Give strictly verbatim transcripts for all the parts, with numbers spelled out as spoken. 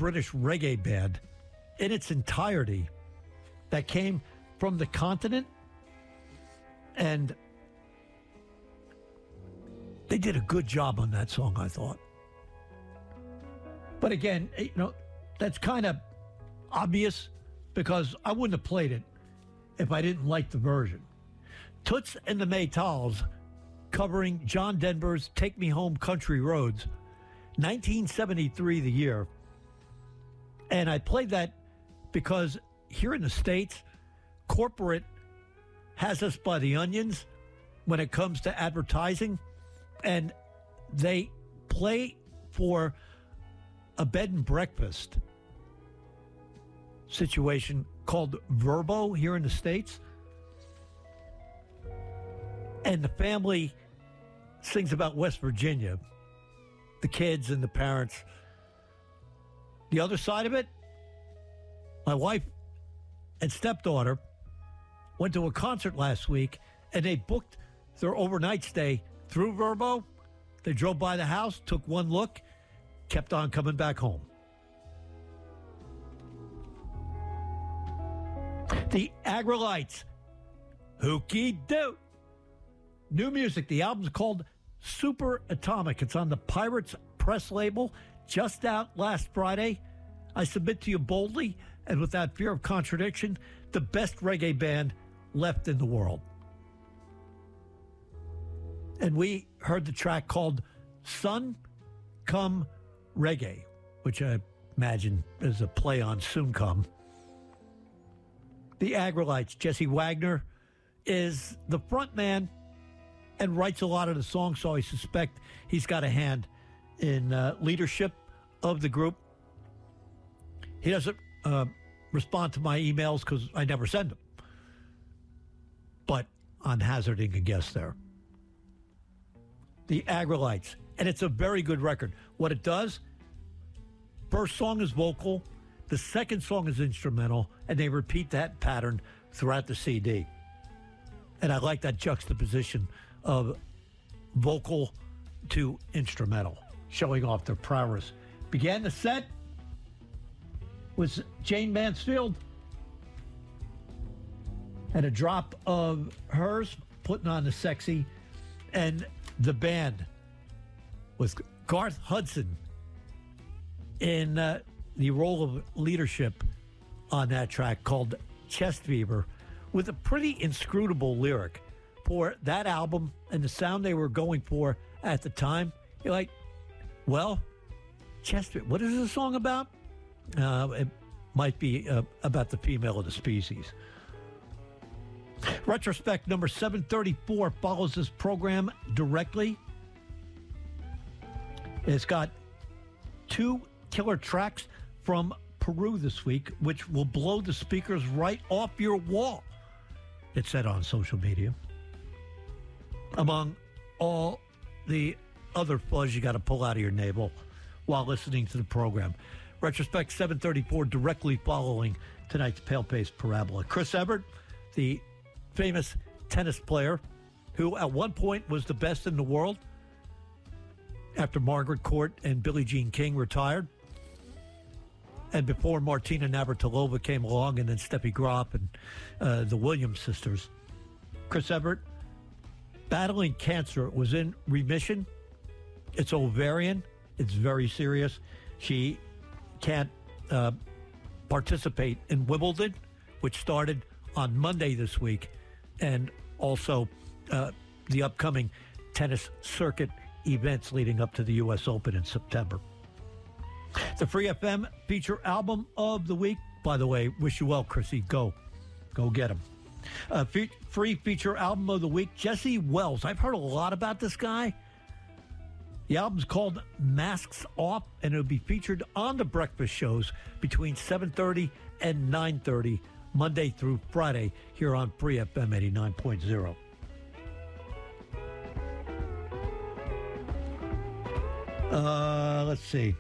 British reggae band in its entirety that came from the continent, and they did a good job on that song, I thought. But again, you know, that's kind of obvious because I wouldn't have played it if I didn't like the version. Toots and the Maytals covering John Denver's Take Me Home Country Roads, nineteen seventy-three the year. And I played that because here in the States, corporate has us by the onions when it comes to advertising, and they play for a bed and breakfast situation called Verbo here in the States. And the family sings about West Virginia, the kids and the parents. The other side of it, my wife and stepdaughter went to a concert last week, and they booked their overnight stay through Verbo. They drove by the house, took one look, kept on coming back home. The Aggrolites, Hookie Doo. New music. The album's called Super Atomic. It's on the Pirates Press label, just out last Friday. I submit to you boldly and without fear of contradiction, the best reggae band left in the world. And we heard the track called Sun Come Reggae, which I imagine is a play on Soon Come. The Aggrolites, Jesse Wagner is the front man and writes a lot of the songs, so I suspect he's got a hand in uh, leadership of the group. He doesn't uh, respond to my emails because I never send them. But I'm hazarding a guess there. The Aggrolites. And it's a very good record. What it does, first song is vocal, the second song is instrumental, and they repeat that pattern throughout the C D. And I like that juxtaposition of vocal to instrumental, showing off their prowess. Began the set was Jane Mansfield, and a drop of hers putting on the sexy, and the band was Garth Hudson in uh, the role of leadership on that track called Chest Fever, with a pretty inscrutable lyric for that album and the sound they were going for at the time. You're like, well, Chest Fever, what is the song about? Uh, it might be uh, about the female of the species. Retrospect number seven thirty-four follows this program directly. It's got two killer tracks from Peru this week, which will blow the speakers right off your wall, it said on social media. Among all the other fuzz you got to pull out of your navel while listening to the program. Retrospect seven thirty-four directly following tonight's Pale Face Parabola. Chris Evert, the famous tennis player who at one point was the best in the world after Margaret Court and Billie Jean King retired, and before Martina Navratilova came along, and then Steffi Graf and uh, the Williams sisters. Chris Evert, battling cancer, was in remission. It's ovarian. It's very serious. She can't uh, participate in Wimbledon, which started on Monday this week, and also uh, the upcoming tennis circuit events leading up to the U S Open in September. The Free F M feature album of the week. By the way, wish you well, Chrissy. Go. Go get them. Uh, fe- free feature album of the week, Jesse Wells. I've heard a lot about this guy. The album's called Masks Off, and it'll be featured on the breakfast shows between seven thirty and nine thirty, Monday through Friday, here on Free F M eighty-nine point oh. Uh, let's see.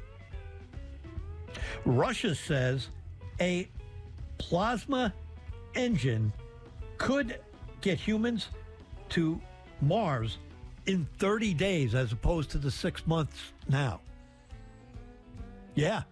Russia says a plasma engine could get humans to Mars in thirty days as opposed to the six months now. Yeah.